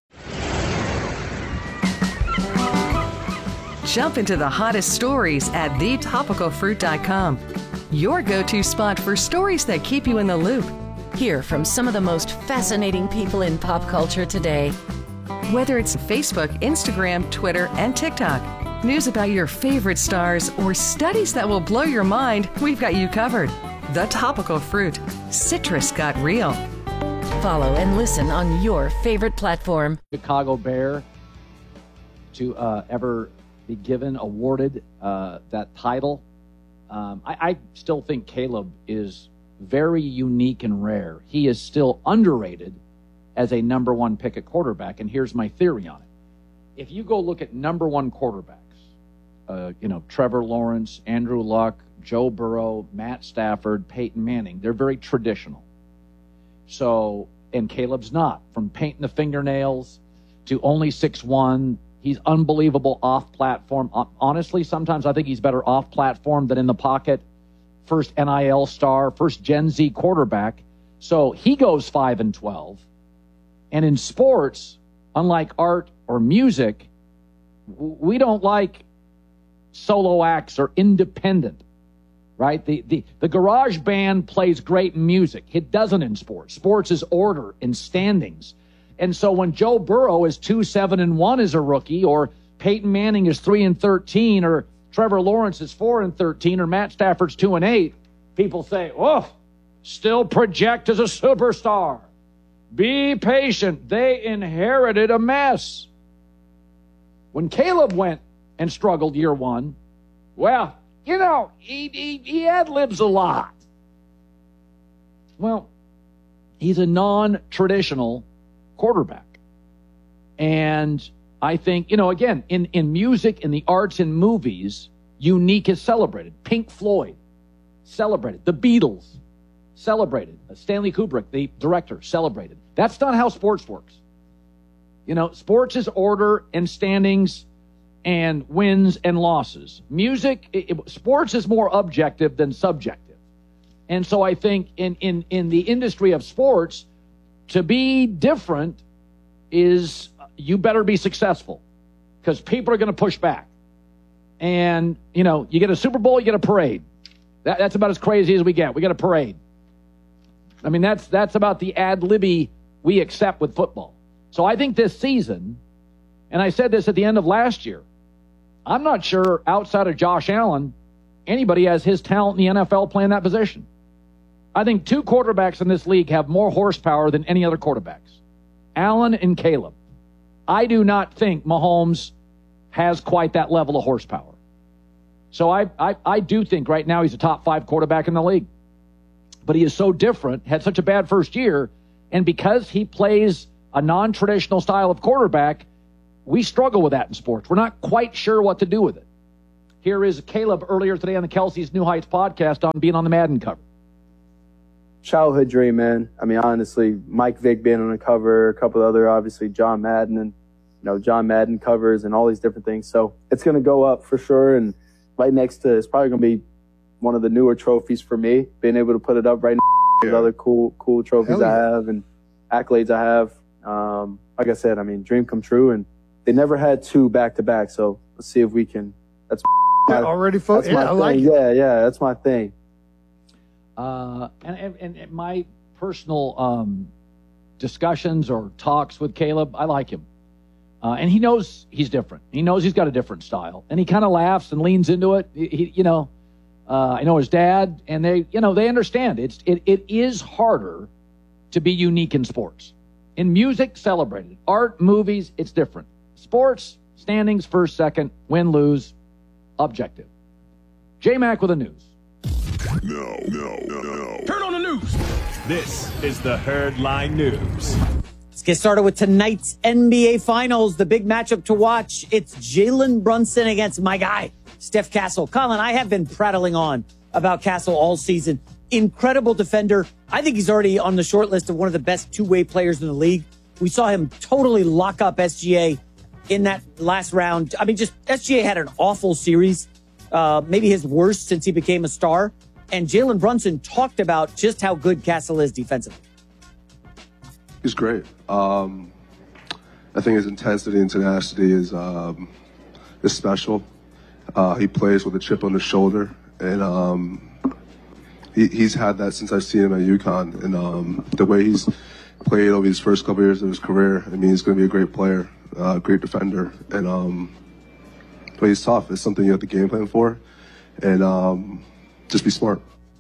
Jump into the hottest stories at the topical fruit dot com. Your go-to spot for stories that keep you in the loop. Hear from some of the most fascinating people in pop culture today. Whether it's Facebook, Instagram, Twitter, and TikTok, news about your favorite stars, or studies that will blow your mind, we've got you covered. The Topical Fruit. Citrus got real. Follow and listen on your favorite platform. Chicago Bear to uh, ever be given, awarded uh, that title. Um, I, I still think Caleb is very unique and rare. He is still underrated as a number one pick at quarterback, and here's my theory on it. If you go look at number one quarterbacks, uh, you know, Trevor Lawrence, Andrew Luck, Joe Burrow, Matt Stafford, Peyton Manning, they're very traditional. So, and Caleb's not. From painting the fingernails to only six one, he's unbelievable off-platform. Honestly, sometimes I think he's better off-platform than in the pocket. First N I L star, first Gen Z quarterback. So he goes five and twelve. And in sports, unlike art or music, we don't like solo acts or independent, right? The, the, the garage band plays great music. It doesn't in sports. Sports is order and standings. And so when Joe Burrow is two, seven, and one as a rookie, or Peyton Manning is three and thirteen, or Trevor Lawrence is four and thirteen, or Matt Stafford's two and eight, people say, oh, still project as a superstar. Be patient. They inherited a mess. When Caleb went and struggled year one, well, you know, he, he, he ad-libs a lot. Well, he's a non-traditional quarterback. And I think, you know, again, in, in music, in the arts, in movies, unique is celebrated. Pink Floyd, celebrated. The Beatles, celebrated. Stanley Kubrick, the director, celebrated. That's not how sports works. You know, sports is order and standings and wins and losses. Music, it, it, sports is more objective than subjective. And so I think in, in, in the industry of sports, to be different is you better be successful because people are going to push back. And, you know, you get a Super Bowl, you get a parade. That, that's about as crazy as we get. We get a parade. I mean, that's that's about the ad-libby we accept with football. So I think this season, and I said this at the end of last year, I'm not sure outside of Josh Allen, anybody has his talent in the N F L playing that position. I think two quarterbacks in this league have more horsepower than any other quarterbacks, Allen and Caleb. I do not think Mahomes has quite that level of horsepower. So I, I, I do think right now he's a top five quarterback in the league. But he is so different, had such a bad first year, and because he plays a non-traditional style of quarterback, we struggle with that in sports. We're not quite sure what to do with it. Here is Caleb earlier today on the Kelsey's New Heights podcast on being on the Madden cover. Childhood dream, man. I mean, honestly, Mike Vick being on the cover, a couple of other, obviously, John Madden and, you know, John Madden covers and all these different things. So it's going to go up for sure. And right next to, it's probably going to be one of the newer trophies for me, being able to put it up right next to the other cool, cool trophies yeah. I have and accolades I have. Um, like I said, I mean, dream come true. And they never had two back to back. So let's see if we can, that's yeah, already focused. Yeah, I like it. Yeah, yeah, that's my thing. Uh, and, and, and my personal um, discussions or talks with Caleb, I like him. Uh, and he knows he's different. He knows he's got a different style. And he kind of laughs and leans into it. He, he, you know, uh, I know his dad, and they, you know, they understand. It's it, it is harder to be unique in sports. In music, celebrated. Art, movies, it's different. Sports, standings, first, second, win, lose, objective. J-Mac with the news. No, no, no, no. Turn on the news. This is the Herd Line News. Let's get started with tonight's N B A Finals. The big matchup to watch. It's Jalen Brunson against my guy, Steph Castle. Colin, I have been prattling on about Castle all season. Incredible defender. I think he's already on the short list of one of the best two-way players in the league. We saw him totally lock up S G A in that last round. I mean, just S G A had an awful series, uh, maybe his worst since he became a star. And Jalen Brunson talked about just how good Castle is defensively. He's great. Um, I think his intensity and tenacity is um, is special. Uh, he plays with a chip on his shoulder, and um, he, he's had that since I've seen him at UConn. And um, the way he's played over these first couple of years of his career, I mean, he's going to be a great player, a uh, great defender, and um, but he's tough. It's something you have to game plan for, and um, just be smart.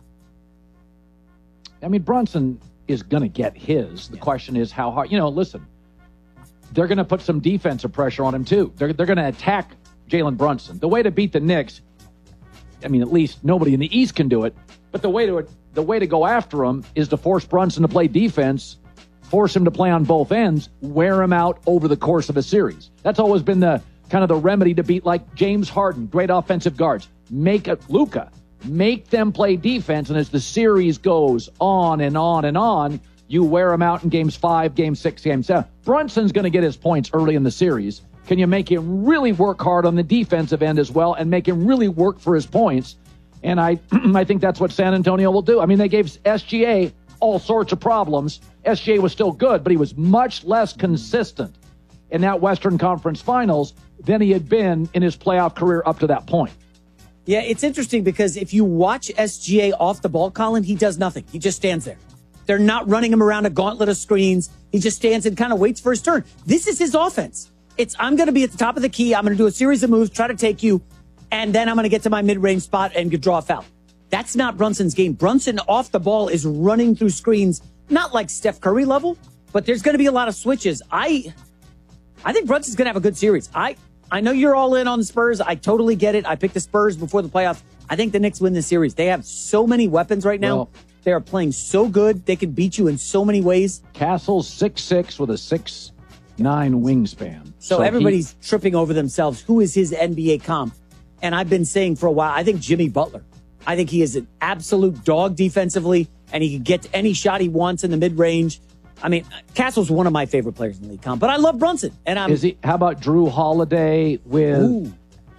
I mean, Brunson is going to get his. The question is how hard. You know, listen, they're going to put some defensive pressure on him, too. They're, they're going to attack Jalen Brunson. The way to beat the Knicks, I mean, at least nobody in the East can do it, but the way to the way to go after him is to force Brunson to play defense, force him to play on both ends, wear him out over the course of a series. That's always been the kind of the remedy to beat, like, James Harden, great offensive guards. Make it Luka. Make them play defense, and as the series goes on and on and on, you wear them out in games five, game six, game seven. Brunson's going to get his points early in the series. Can you make him really work hard on the defensive end as well and make him really work for his points? And I, I think that's what San Antonio will do. I mean, they gave S G A all sorts of problems. S G A was still good, but he was much less consistent in that Western Conference Finals than he had been in his playoff career up to that point. Yeah, it's interesting because if you watch S G A off the ball, Colin, he does nothing. He just stands there. They're not running him around a gauntlet of screens. He just stands and kind of waits for his turn. This is his offense. It's, I'm going to be at the top of the key. I'm going to do a series of moves, try to take you, and then I'm going to get to my mid-range spot and draw a foul. That's not Brunson's game. Brunson off the ball is running through screens, not like Steph Curry level, but there's going to be a lot of switches. I, I think Brunson's going to have a good series. I... I know you're all in on the Spurs. I totally get it. I picked the Spurs before the playoffs. I think the Knicks win this series. They have so many weapons right now. Well, they are playing so good. They can beat you in so many ways. Castle's six six with a six nine wingspan. So, so everybody's he... tripping over themselves. Who is his N B A comp? And I've been saying for a while, I think Jimmy Butler. I think he is an absolute dog defensively, and he can get to any shot he wants in the mid-range. I mean, Castle's one of my favorite players in the league, comp, but I love Brunson. And I'm. Is he? How about Drew Holiday with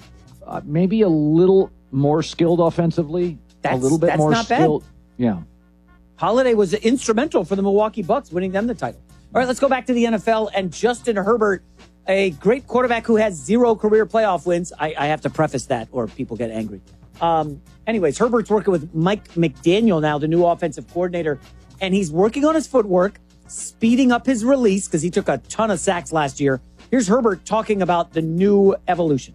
uh, maybe a little more skilled offensively? That's, a little bit that's more not skilled. Bad. Yeah. Holiday was instrumental for the Milwaukee Bucks, winning them the title. All right, let's go back to the N F L and Justin Herbert, a great quarterback who has zero career playoff wins. I, I have to preface that, or people get angry. Um, anyways, Herbert's working with Mike McDaniel now, the new offensive coordinator, and he's working on his footwork, speeding up his release because he took a ton of sacks last year. Here's Herbert talking about the new evolution.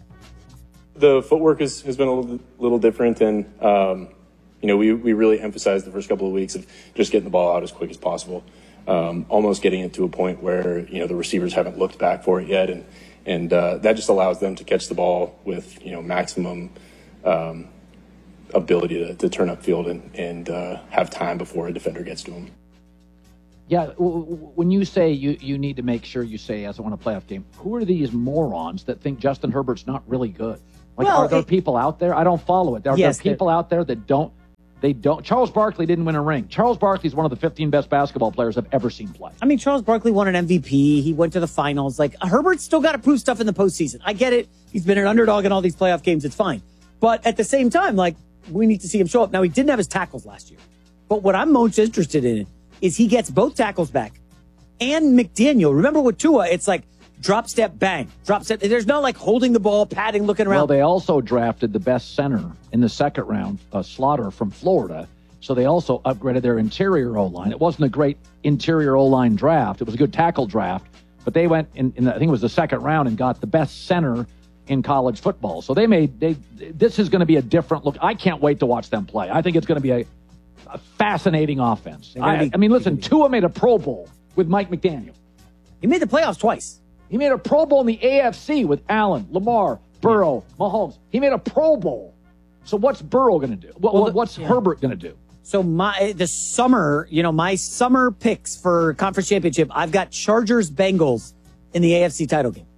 The footwork is, has been a little, little different, and um, you know we, we really emphasized the first couple of weeks of just getting the ball out as quick as possible, um, almost getting it to a point where you know the receivers haven't looked back for it yet, and and uh, that just allows them to catch the ball with you know maximum um, ability to, to turn upfield and and uh, have time before a defender gets to them. Yeah, w- w- when you say you, you need to make sure you say, as I want a playoff game, who are these morons that think Justin Herbert's not really good? Like, well, are there it, people out there? I don't follow it. Are yes, there people out there that don't, they don't. Charles Barkley didn't win a ring. Charles Barkley's one of the fifteen best basketball players I've ever seen play. I mean, Charles Barkley won an M V P. He went to the finals. Like, Herbert's still got to prove stuff in the postseason. I get it. He's been an underdog in all these playoff games. It's fine. But at the same time, like, we need to see him show up. Now, he didn't have his tackles last year. But what I'm most interested in is he gets both tackles back. And McDaniel, remember with Tua, it's like drop step, bang, drop step. There's no like holding the ball, padding, looking around. Well, they also drafted the best center in the second round, uh, Slaughter from Florida. So they also upgraded their interior O-line. It wasn't a great interior O-line draft. It was a good tackle draft. But they went in, in the, I think it was the second round and got the best center in college football. So they made, they. this is going to be a different look. I can't wait to watch them play. I think it's going to be a, a fascinating offense. I, be, I mean, listen, Tua made a Pro Bowl with Mike McDaniel. He made the playoffs twice. He made a Pro Bowl in the A F C with Allen, Lamar, Burrow, yeah. Mahomes. He made a Pro Bowl. So what's Burrow going to do? What, well, what's yeah. Herbert going to do? So my the summer, you know, my summer picks for conference championship, I've got Chargers Bengals in the A F C title game.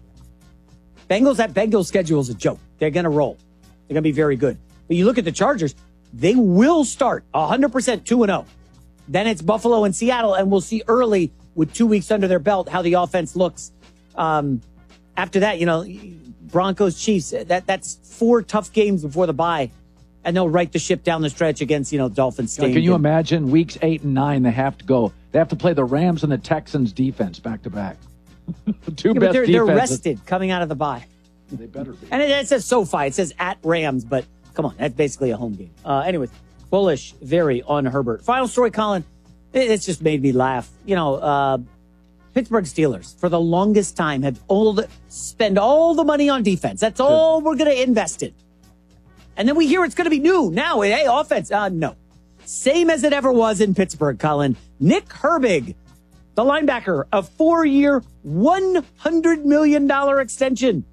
Bengals, that Bengals schedule is a joke. They're going to roll. They're going to be very good. But you look at the Chargers, they will start one hundred percent two and oh. Then it's Buffalo and Seattle, and we'll see early with two weeks under their belt how the offense looks. Um, after that, you know, Broncos, Chiefs, that that's four tough games before the bye, and they'll right the ship down the stretch against, you know, Dolphins. Can you imagine weeks eight and nine, they have to go, they have to play the Rams and the Texans defense back to back. Two yeah, best but they're, defenses. They're rested coming out of the bye. They better be. And it, it says SoFi. It says at Rams, but come on, that's basically a home game. Uh, anyways, bullish, very on Herbert. Final story, Colin. It, it's just made me laugh. You know, uh, Pittsburgh Steelers, for the longest time, have all the, spend all the money on defense. That's all we're going to invest in. And then we hear it's going to be new. Now, hey, offense. Uh, no. Same as it ever was in Pittsburgh, Colin. Nick Herbig, the linebacker, a four-year, one hundred million dollars extension.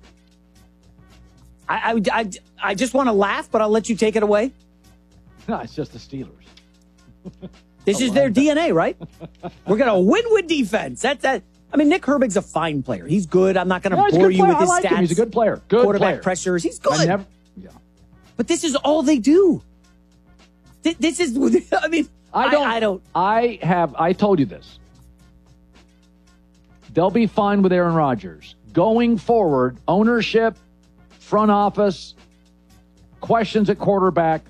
I, I, I, I just want to laugh, but I'll let you take it away. No, it's just the Steelers. This is their D N A, right? We're going to win with defense. That's that. I mean, Nick Herbig's a fine player. He's good. I'm not going to no, bore you with his I like stats. Him. He's a good player. Good Quarterback player. pressures. He's good. Never, yeah. But this is all they do. This is, I mean, I don't, I, I don't. I have, I told you this. They'll be fine with Aaron Rodgers. Going forward, ownership, front office, questions at quarterback.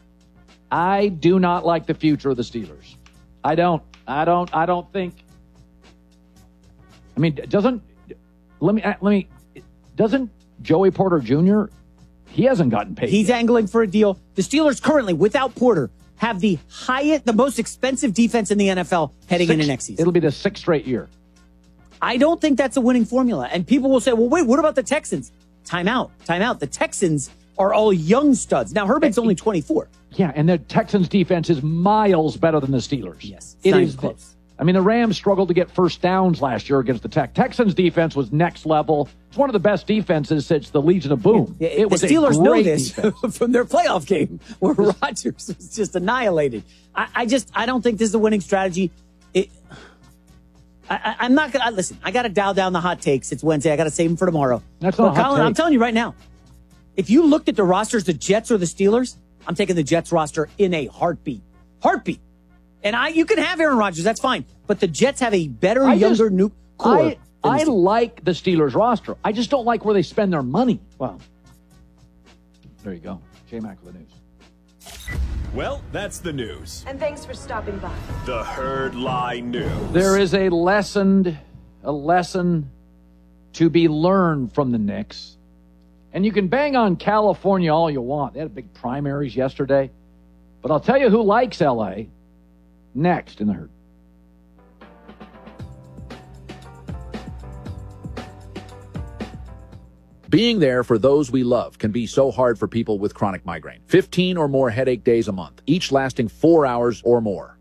I do not like the future of the Steelers. I don't. I don't. I don't think. I mean, doesn't let me let me. Doesn't Joey Porter Junior He hasn't gotten paid. He's yet. angling for a deal. The Steelers currently, without Porter, have the highest, the most expensive defense in the N F L heading Six, into next season. It'll be the sixth straight year. I don't think that's a winning formula. And people will say, well, wait, what about the Texans? Time out. Time out. The Texans are all young studs. Now, Herbert's only twenty-four. Yeah, and the Texans' defense is miles better than the Steelers. Yes. It is close. I mean, the Rams struggled to get first downs last year against the Tech. Texans' defense was next level. It's one of the best defenses since the Legion of Boom. Yeah, it was the Steelers a know great this from their playoff game where Rodgers was just annihilated. I, I just, I don't think this is a winning strategy. It, I, I'm not going to, listen, I got to dial down the hot takes. It's Wednesday. I got to save them for tomorrow. That's not but a hot Colin, take. I'm telling you right now, if you looked at the rosters, the Jets or the Steelers, I'm taking the Jets roster in a heartbeat. Heartbeat. And I, you can have Aaron Rodgers, that's fine. But the Jets have a better, I younger, just, new core. I, I the like the Steelers roster. I just don't like where they spend their money. Wow. There you go. J-Mac with the news. Well, that's the news. And thanks for stopping by. The Herd Lie News. There is a lesson, a lesson to be learned from the Knicks. And you can bang on California all you want. They had big primaries yesterday. But I'll tell you who likes L A next in the Herd. Being there for those we love can be so hard for people with chronic migraine. fifteen or more headache days a month, each lasting four hours or more.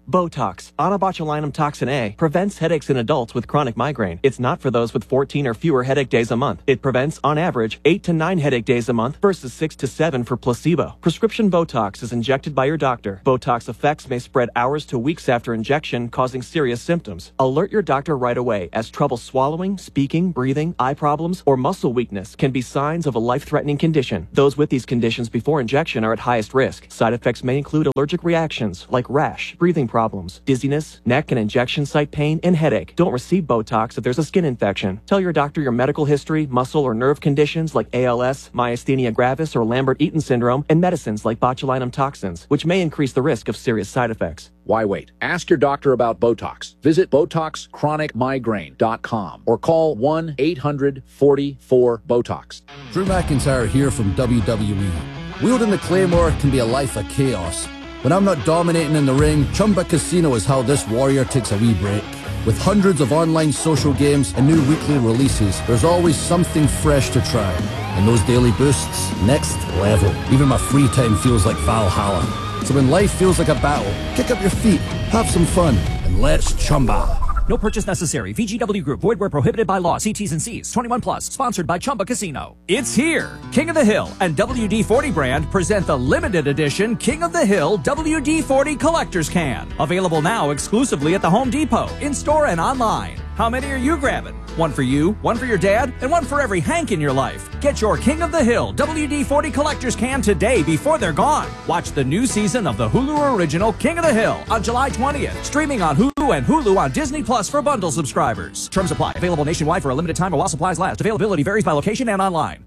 Botox, onabotulinum toxin A, prevents headaches in adults with chronic migraine. It's not for those with fourteen or fewer headache days a month. It prevents, on average, eight to nine headache days a month versus six to seven for placebo. Prescription Botox is injected by your doctor. Botox effects may spread hours to weeks after injection, causing serious symptoms. Alert your doctor right away, as trouble swallowing, speaking, breathing, eye problems, or muscle weakness can be signs of a life-threatening condition. Those with these conditions before injection are at highest risk. Side effects may include allergic reactions like rash, breathing problems, dizziness, neck and injection site pain, and headache. Don't receive Botox if there's a skin infection. Tell your doctor your medical history, muscle or nerve conditions like A L S, myasthenia gravis, or Lambert-Eaton syndrome, and medicines like botulinum toxins, which may increase the risk of serious side effects. Why wait? Ask your doctor about Botox. Visit Botox Chronic Migraine dot com or call one eight hundred forty-four BOTOX. Drew McIntyre here from W W E. Wielding the Claymore can be a life of chaos. When I'm not dominating in the ring, Chumba Casino is how this warrior takes a wee break. With hundreds of online social games and new weekly releases, there's always something fresh to try. And those daily boosts, next level. Even my free time feels like Valhalla. So when life feels like a battle, kick up your feet, have some fun, and let's chumba. No purchase necessary. V G W Group. Void where prohibited by law. See T's and C's. twenty-one plus. Sponsored by Chumba Casino. It's here. King of the Hill and W D forty brand present the limited edition King of the Hill W D forty Collector's Can. Available now exclusively at the Home Depot, in-store and online. How many are you grabbing? One for you, one for your dad, and one for every Hank in your life. Get your King of the Hill W D forty Collector's Can today before they're gone. Watch the new season of the Hulu original King of the Hill on July twentieth. Streaming on Hulu and Hulu on Disney Plus for bundle subscribers. Terms apply. Available nationwide for a limited time or while supplies last. Availability varies by location and online.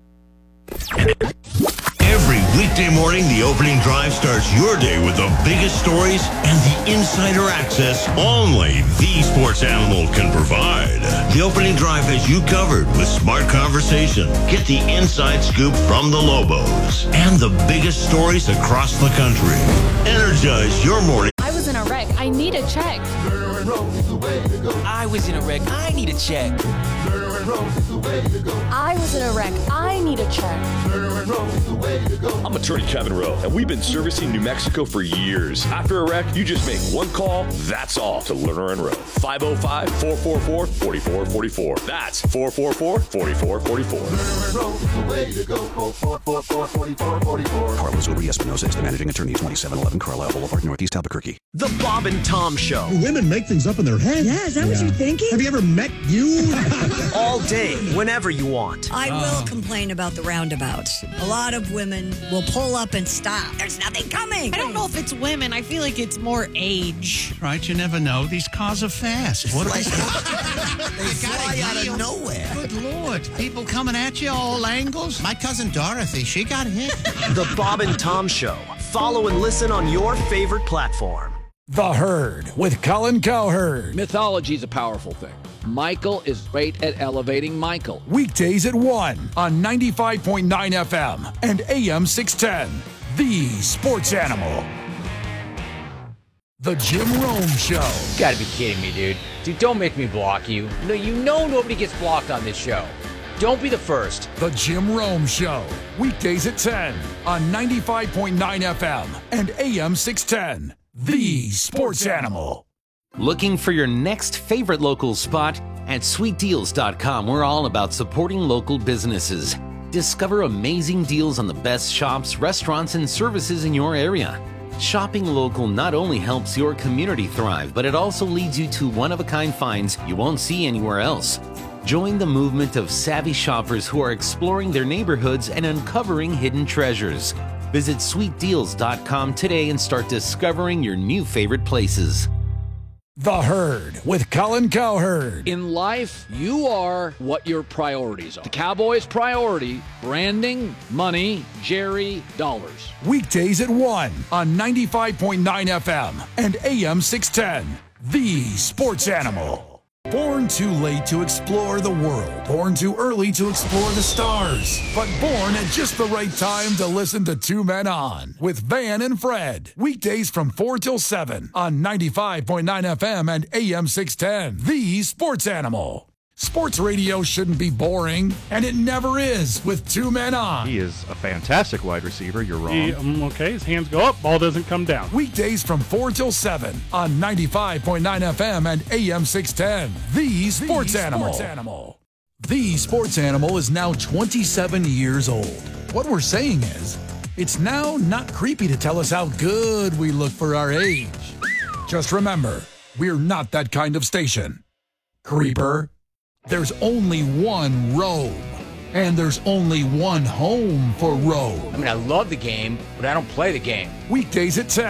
Every weekday morning, the opening drive starts your day with the biggest stories and the insider access only the Sports Animal can provide. The opening drive has you covered with smart conversation. Get the inside scoop from the Lobos and the biggest stories across the country. Energize your morning. I was in a wreck. I need a check. I was in a wreck. I need a check. I was in a wreck. I need a check. I'm attorney Kevin Rowe, and we've been servicing New Mexico for years. After a wreck, you just make one call, that's all, to Lerner and Rowe. five oh five, four four four, four four four four. That's four four four, four four four four. Carlos Uber Espinosa is the managing attorney, twenty-seven eleven Carlisle Boulevard, Northeast Albuquerque. The Bob and Tom Show. Women make things up in their head. Yeah, is that what you're thinking? Have you ever met you? All day, whenever you want. I will complain about the roundabouts. A lot of women will pull up and stop. There's nothing coming. I don't know if it's women. I feel like it's more age. Right, you never know. These cars are fast. What are they? They fly out of nowhere. Good Lord. People coming at you all angles. My cousin Dorothy, she got hit. The Bob and Tom Show. Follow and listen on your favorite platform. The Herd with Colin Cowherd. Mythology is a powerful thing. Michael is great at elevating Michael. Weekdays at one on ninety-five point nine F M and A M six ten. The Sports Animal. The Jim Rome Show. You gotta be kidding me, dude. Dude, don't make me block you. No, you know nobody gets blocked on this show. Don't be the first. The Jim Rome Show. Weekdays at ten on ninety-five point nine F M and A M six ten. The Sports Animal. Looking for your next favorite local spot? At sweet deals dot com, we're all about supporting local businesses. Discover amazing deals on the best shops, restaurants, and services in your area. Shopping local not only helps your community thrive, but it also leads you to one-of-a-kind finds you won't see anywhere else. Join the movement of savvy shoppers who are exploring their neighborhoods and uncovering hidden treasures. Visit sweet deals dot com today and start discovering your new favorite places. The Herd with Colin Cowherd. In life, you are what your priorities are. The Cowboys' priority, branding, money, Jerry, dollars. Weekdays at one on ninety-five point nine F M and A M six ten. The Sports Animal. Born too late to explore the world. Born too early to explore the stars. But born at just the right time to listen to Two Men On with Van and Fred. Weekdays from four till seven on ninety-five point nine F M and A M six ten. The Sports Animal. Sports radio shouldn't be boring, and it never is with two men on. He is a fantastic wide receiver. You're wrong. He, um, okay, his hands go up, ball doesn't come down. Weekdays from four till seven on ninety-five point nine F M and A M six ten. The Sports, the Animal. Sports Animal. The Sports Animal is now twenty-seven years old. What we're saying is, it's now not creepy to tell us how good we look for our age. Just remember, we're not that kind of station. Creeper. There's only one Robe, and there's only one home for Robe. I mean, I love the game, but I don't play the game. Weekdays at ten